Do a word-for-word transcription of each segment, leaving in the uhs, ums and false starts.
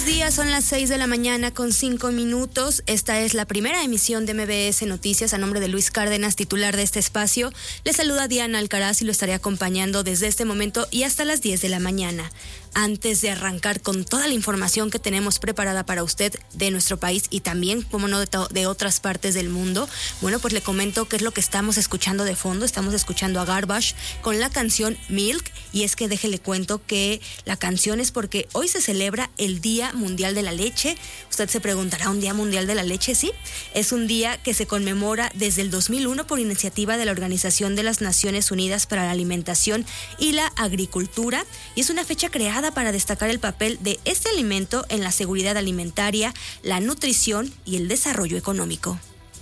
días, son las seis de la mañana con cinco minutos. Esta es la primera emisión de M B S Noticias. A nombre de Luis Cárdenas, titular de este espacio, le saluda Diana Alcaraz y lo estaré acompañando desde este momento y hasta las diez de la mañana. Antes de arrancar con toda la información que tenemos preparada para usted de nuestro país y también, como no, de, to- de otras partes del mundo, bueno, pues le comento qué es lo que estamos escuchando de fondo. Estamos escuchando a Garbage con la canción Milk, y es que déjele cuento que la canción es porque hoy se celebra el Día Mundial de la Leche. Usted se preguntará, ¿un Día Mundial de la Leche? Sí, es un día que se conmemora desde el dos mil uno por iniciativa de la Organización de las Naciones Unidas para la Alimentación y la Agricultura, y es una fecha creada para destacar el papel de este alimento en la seguridad alimentaria, la nutrición y el desarrollo económico.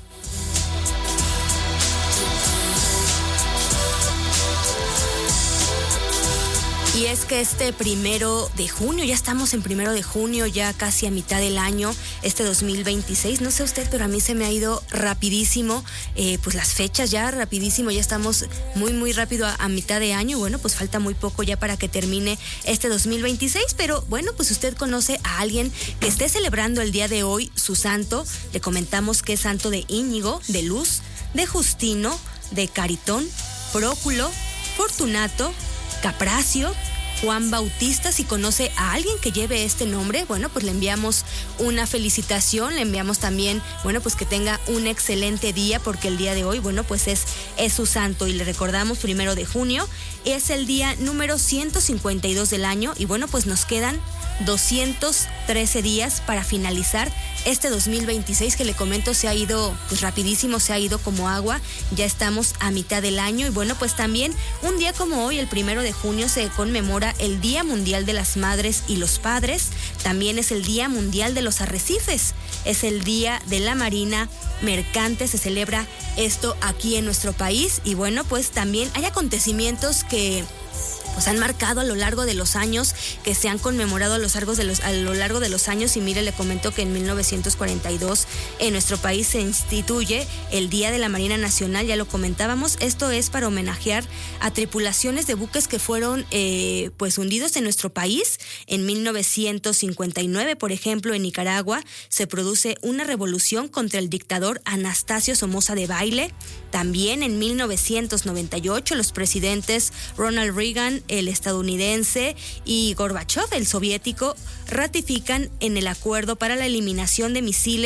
Y es que este primero de junio, ya estamos en primero de junio, ya casi a mitad del año, este dos mil veintiséis, no sé usted, pero a mí se me ha ido rapidísimo, eh, pues las fechas ya rapidísimo, ya estamos muy muy rápido a, a mitad de año. Bueno, pues falta muy poco ya para que termine este dos mil veintiséis, pero bueno, pues usted conoce a alguien que esté celebrando el día de hoy su santo. Le comentamos que es santo de Íñigo, de Luz, de Justino, de Caritón, Próculo, Fortunato, Capracio, Juan Bautista. Si conoce a alguien que lleve este nombre, bueno, pues le enviamos una felicitación, le enviamos también, bueno, pues que tenga un excelente día, porque el día de hoy, bueno, pues es, es su santo, y le recordamos, primero de junio, es el día número ciento cincuenta y dos del año, y bueno, pues nos quedan doscientos trece días para finalizar este dos mil veintiséis, que le comento se ha ido pues rapidísimo, se ha ido como agua. Ya estamos a mitad del año, y bueno, pues también un día como hoy, el primero de junio, se conmemora el Día Mundial de las Madres y los Padres. También es el Día Mundial de los Arrecifes, es el Día de la Marina Mercante, se celebra esto aquí en nuestro país. Y bueno, pues también hay acontecimientos que pues han marcado a lo largo de los años, que se han conmemorado a, los largos de los, a lo largo de los años. Y mire, le comento que en mil novecientos cuarenta y dos en nuestro país se instituye el Día de la Marina Nacional, ya lo comentábamos. Esto es para homenajear a tripulaciones de buques que fueron eh, pues hundidos en nuestro país. En mil novecientos cincuenta y nueve, por ejemplo, en Nicaragua se produce una revolución contra el dictador Anastasio Somoza Debayle. También en mil novecientos noventa y ocho los presidentes Ronald Reagan, el estadounidense, y Gorbachev, el soviético, ratifican en el acuerdo para la eliminación de misiles